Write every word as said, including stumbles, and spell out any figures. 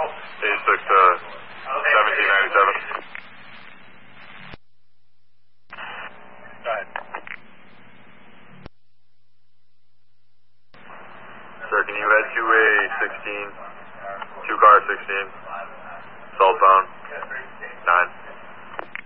eighty-six to seventeen ninety-seven. Go ahead. Sir, can you head to a sixteen, two car sixteen, southbound?